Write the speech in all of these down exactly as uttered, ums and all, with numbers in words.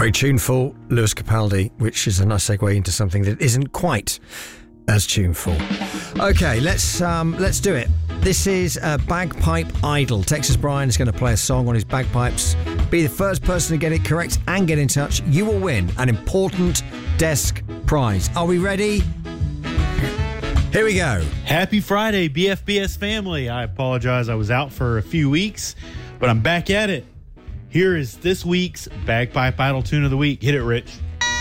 Very tuneful, Lewis Capaldi, which is a nice segue into something that isn't quite as tuneful. Okay, let's um, let's do it. This is a Bagpipe Idol. Texas Brian is going to play a song on his bagpipes. Be the first person to get it correct and get in touch. You will win an important desk prize. Are we ready? Here we go. Happy Friday, B F B S family. I apologize. I was out for a few weeks, but I'm back at it. Here is this week's Bagpipe Idol Tune of the Week. Hit it, Rich.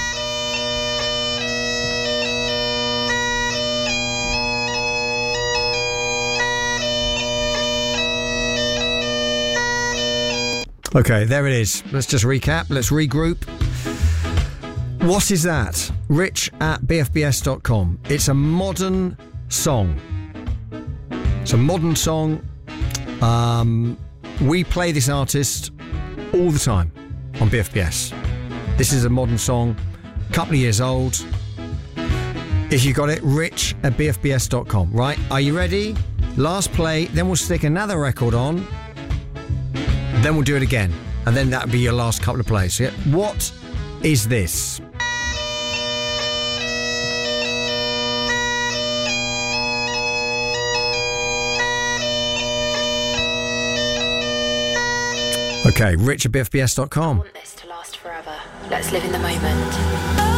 Okay, there it is. Let's just recap. Let's regroup. What is that? Rich at b f b s dot com. It's a modern song. It's a modern song. Um, we play this artist all the time on B F B S. This is a modern song, a couple of years old. If you got it, rich at b f b s dot com. Right, are you ready? Last play, then we'll stick another record on. Then we'll do it again. And then that'll be your last couple of plays. Yeah? What is this? Okay, rich at b f b s dot com. I want this to last forever. Let's live in the moment.